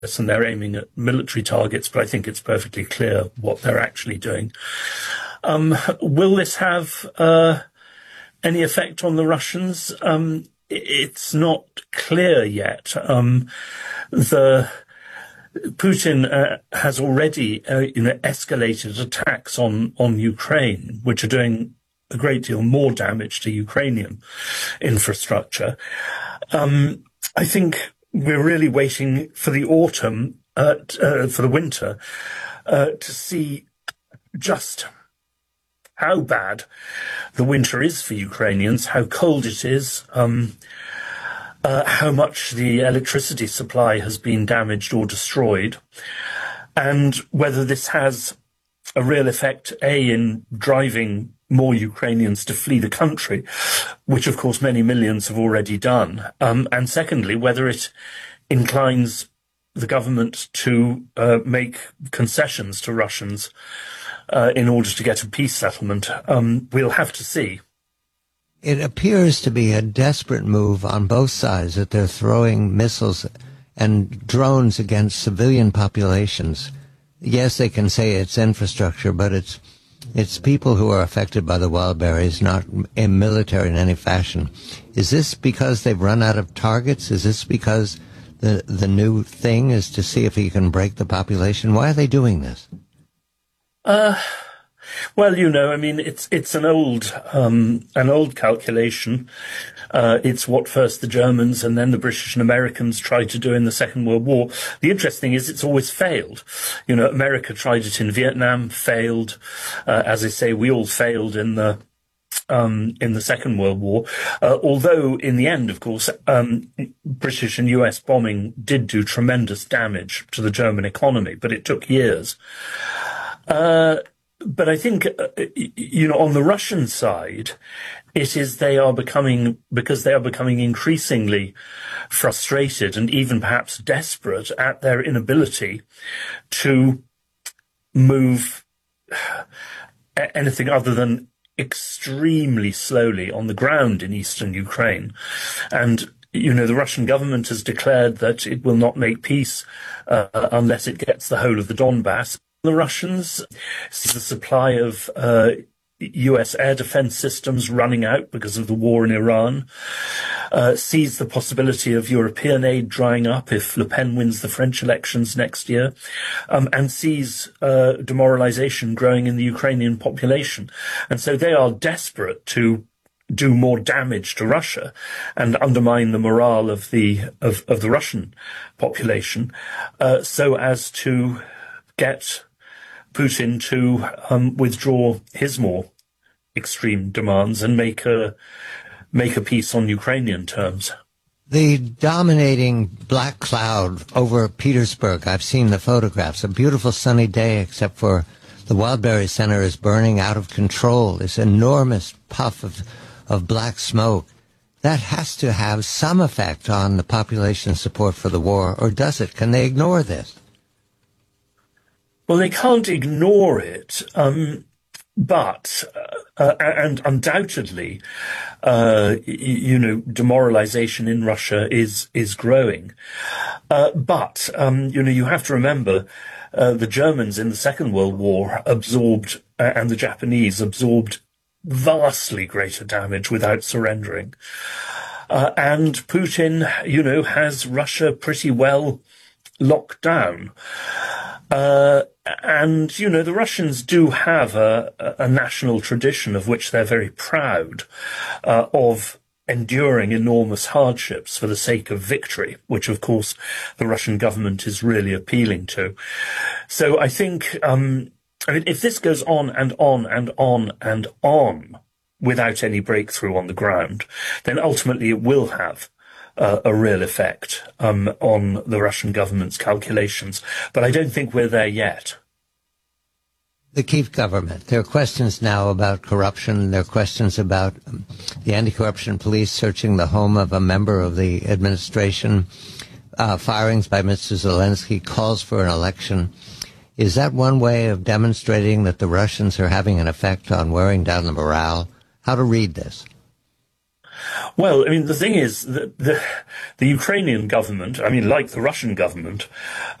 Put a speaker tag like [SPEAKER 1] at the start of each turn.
[SPEAKER 1] and they're aiming at military targets, but I think it's perfectly clear what they're actually doing. Will this have any effect on the Russians? It's not clear yet. Putin has already escalated attacks on Ukraine, which are doing a great deal more damage to Ukrainian infrastructure. I think we're really waiting for the autumn, for the winter, to see just how bad the winter is for Ukrainians, how cold it is, how much the electricity supply has been damaged or destroyed, and whether this has a real effect, in driving more Ukrainians to flee the country, which of course many millions have already done, and secondly, whether it inclines the government to make concessions to Russians in order to get a peace settlement. We'll have to see.
[SPEAKER 2] It appears to be a desperate move on both sides, that they're throwing missiles and drones against civilian populations. Yes, they can say it's infrastructure, but it's people who are affected by the wild berries, not military in any fashion. Is this because they've run out of targets? Is this because the new thing is to see if you can break the population? Why are they doing this?
[SPEAKER 1] Well, it's an old calculation. It's what first the Germans and then the British and Americans tried to do in the Second World War. The interesting is it's always failed. America tried it in Vietnam, failed. As I say, we all failed in the Second World War. Although in the end, of course, British and US bombing did do tremendous damage to the German economy, but it took years. But I think, on the Russian side, it is because they are becoming increasingly frustrated and even perhaps desperate at their inability to move anything other than extremely slowly on the ground in eastern Ukraine. And the Russian government has declared that it will not make peace unless it gets the whole of the Donbass. The Russians see the supply of US air defense systems running out because of the war in Iran, sees the possibility of European aid drying up if Le Pen wins the French elections next year, and sees demoralization growing in the Ukrainian population. And so they are desperate to do more damage to Russia and undermine the morale of the Russian population, so as to get Putin to withdraw his more extreme demands and make a peace on Ukrainian terms.
[SPEAKER 2] The dominating black cloud over Petersburg, I've seen the photographs, a beautiful sunny day except for the Wildberry Center is burning out of control, this enormous puff of black smoke. That has to have some effect on the population's support for the war, or does it? Can they ignore this?
[SPEAKER 1] Well, they can't ignore it, but and undoubtedly, demoralization in Russia is growing. But you have to remember the Germans in the Second World War absorbed, and the Japanese absorbed vastly greater damage without surrendering. And Putin, has Russia pretty well locked down. And the Russians do have a national tradition of which they're very proud, of enduring enormous hardships for the sake of victory, which, of course, the Russian government is really appealing to. So I think, if this goes on and on and on and on without any breakthrough on the ground, then ultimately it will have a real effect on the Russian government's calculations. But I don't think we're there yet.
[SPEAKER 2] The Kyiv government, there are questions now about corruption. There are questions about the anti-corruption police searching the home of a member of the administration, firings by Mr. Zelensky, calls for an election. Is that one way of demonstrating that the Russians are having an effect on wearing down the morale? How to read this?
[SPEAKER 1] Well, I mean, the thing is that the Ukrainian government, I mean, like the Russian government,